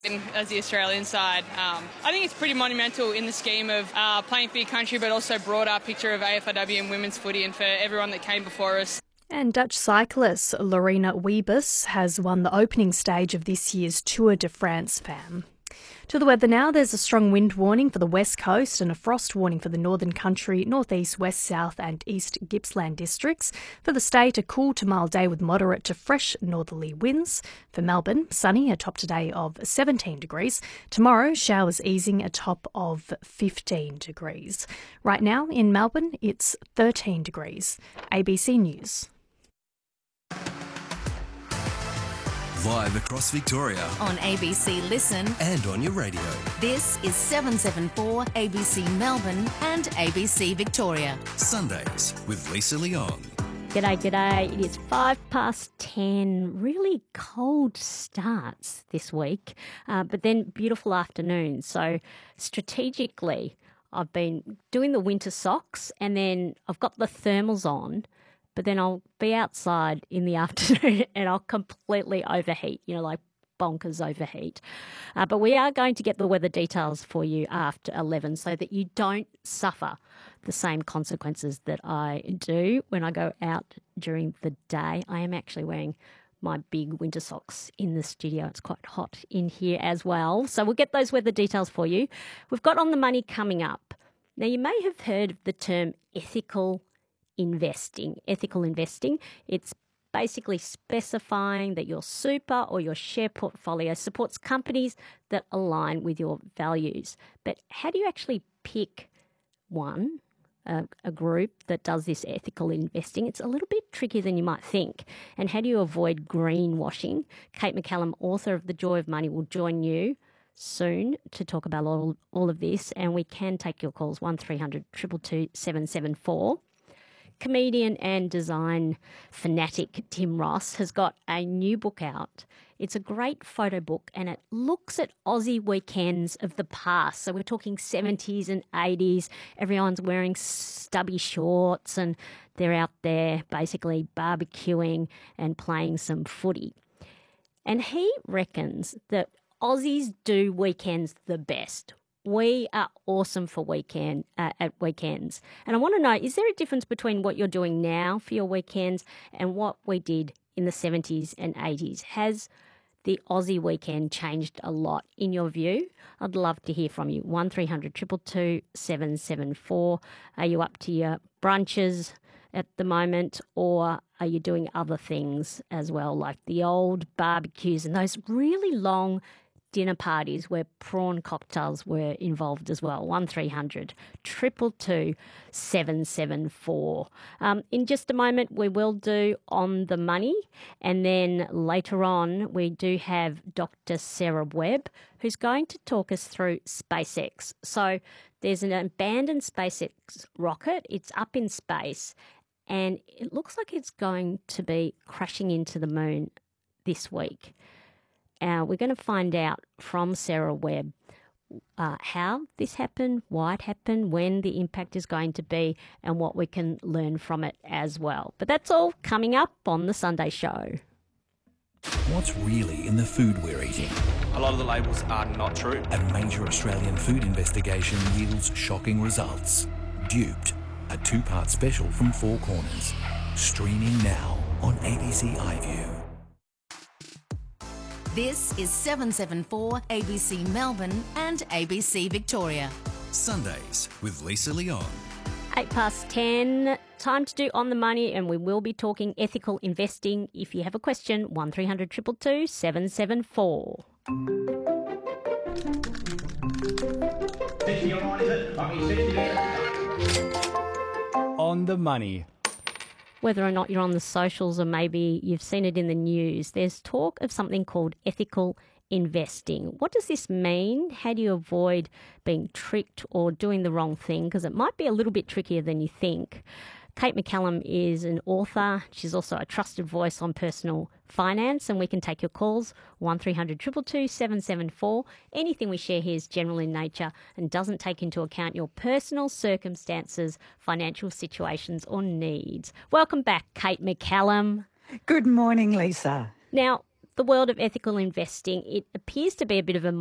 As the Australian side, I think it's pretty monumental in the scheme of playing for your country, but also broader picture of AFLW and women's footy and for everyone that came before us. And Dutch cyclist Lorena Wiebes has won the opening stage of this year's Tour de France Femme. To the weather now, there's a strong wind warning for the west coast and a frost warning for the northern country, northeast, west, south and east Gippsland districts. For the state, a cool to mild day with moderate to fresh northerly winds. For Melbourne, sunny, a top today of 17 degrees. Tomorrow, showers easing, a top of 15 degrees. Right now in Melbourne, it's 13 degrees. ABC News. Live across Victoria. On ABC Listen. And on your radio. This is 774 ABC Melbourne and ABC Victoria. Sundays with Lisa Leong. G'day. It is 10:05. Really cold starts this week, but then beautiful afternoons. So strategically, I've been doing the winter socks and then I've got the thermals on, but then I'll be outside in the afternoon and I'll completely overheat, like bonkers overheat. But we are going to get the weather details for you after 11 so that you don't suffer the same consequences that I do when I go out during the day. I am actually wearing my big winter socks in the studio. It's quite hot in here as well. So we'll get those weather details for you. We've got On the Money coming up. Now, you may have heard of the term ethical investing. Ethical investing, it's basically specifying that your super or your share portfolio supports companies that align with your values. But how do you actually pick a group that does this ethical investing? It's a little bit trickier than you might think. And how do you avoid greenwashing? Kate McCallum, author of The Joy of Money, will join you soon to talk about all of this. And we can take your calls, 1300 222 774. Comedian and design fanatic Tim Ross has got a new book out. It's a great photo book and it looks at Aussie weekends of the past. So we're talking 70s and 80s. Everyone's wearing stubby shorts and they're out there basically barbecuing and playing some footy. And he reckons that Aussies do weekends the best. We are awesome for at weekends. And I want to know, is there a difference between what you're doing now for your weekends and what we did in the 70s and 80s? Has the Aussie weekend changed a lot in your view? I'd love to hear from you. 1300 222 774. Are you up to your brunches at the moment, or are you doing other things as well, like the old barbecues and those really long dinner parties where prawn cocktails were involved as well? 1300 222 774. In just a moment, we will do On the Money. And then later on, we do have Dr. Sarah Webb, who's going to talk us through SpaceX. So there's an abandoned SpaceX rocket. It's up in space, and it looks like it's going to be crashing into the moon this week. We're going to find out from Sarah Webb how this happened, why it happened, when the impact is going to be, and what we can learn from it as well. But that's all coming up on the Sunday show. What's really in the food we're eating? A lot of the labels are not true. A major Australian food investigation yields shocking results. Duped, a two-part special from Four Corners. Streaming now on ABC iView. This is 774 ABC Melbourne and ABC Victoria. Sundays with Lisa Leong. 10:08. Time to do On the Money, and we will be talking ethical investing. If you have a question, 1300 222 774. On the Money. Whether or not you're on the socials or maybe you've seen it in the news, there's talk of something called ethical investing. What does this mean? How do you avoid being tricked or doing the wrong thing? Because it might be a little bit trickier than you think. Kate McCallum is an author. She's also a trusted voice on personal finance, and we can take your calls, 1300 222 774. Anything we share here is general in nature and doesn't take into account your personal circumstances, financial situations or needs. Welcome back, Kate McCallum. Good morning, Lisa. Now, the world of ethical investing, it appears to be a bit of a